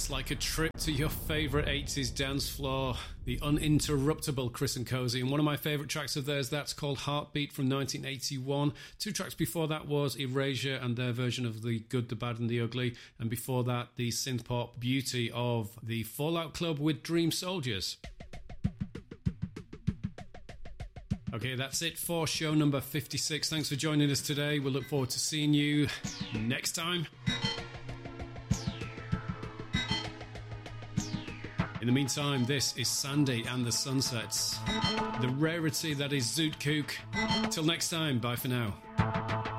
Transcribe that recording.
It's like a trip to your favourite 80s dance floor. The uninterruptible Chris and Cozy. And one of my favourite tracks of theirs, that's called Heartbeat from 1981. 2 tracks before that was Erasure and their version of The Good, the Bad and the Ugly. And before that, the synth-pop beauty of the Fallout Club with Dream Soldiers. Okay, that's it for show number 56. Thanks for joining us today. We'll look forward to seeing you next time. In the meantime, this is Sandy and the Sunsets, the rarity that is Zoot Kook. Till next time, bye for now.